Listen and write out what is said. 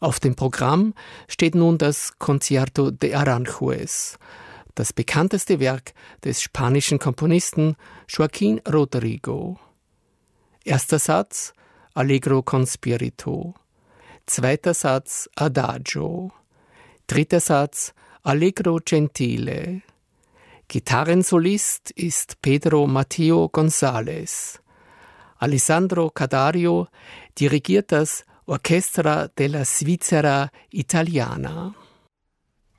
Auf dem Programm steht nun das Concierto de Aranjuez, das bekannteste Werk des spanischen Komponisten Joaquín Rodrigo. Erster Satz, Allegro con spirito. Zweiter Satz, Adagio. Dritter Satz, Allegro gentile. Gitarrensolist ist Pedro Mateo González. Alessandro Cadario dirigiert das Orchestra della Svizzera Italiana.